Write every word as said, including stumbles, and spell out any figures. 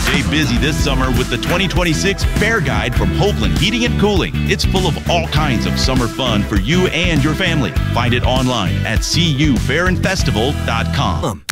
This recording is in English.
Stay busy this summer with the twenty twenty-six Fair Guide from Hoagland Heating and Cooling. It's full of all kinds of summer fun for you and your family. Find it online at c u fair and festival dot com.